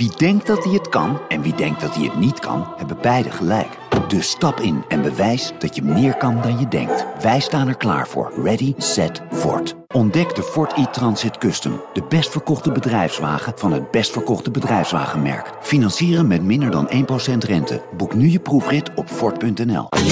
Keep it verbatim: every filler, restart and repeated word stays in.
Wie denkt dat hij het kan en wie denkt dat hij het niet kan, hebben beide gelijk. Dus stap in en bewijs dat je meer kan dan je denkt. Wij staan er klaar voor. Ready, set, Ford. Ontdek de Ford e-Transit Custom. De best verkochte bedrijfswagen van het best verkochte bedrijfswagenmerk. Financieren met minder dan één procent rente. Boek nu je proefrit op Ford punt n l.